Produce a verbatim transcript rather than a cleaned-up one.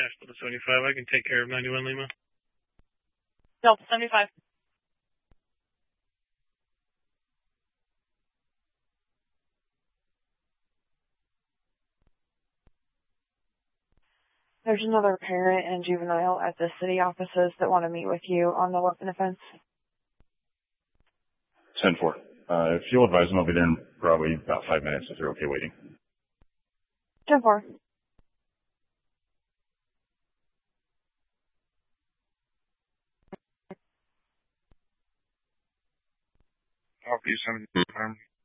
cash to the seventy-five. I can take care of ninety-one Lima. Delta seventy-five. There's another parent and juvenile at the city offices that want to meet with you on the weapon offense. ten four. Uh, if you'll advise them, I'll be there in probably about five minutes if they're okay waiting. ten four. Copy seventy-five.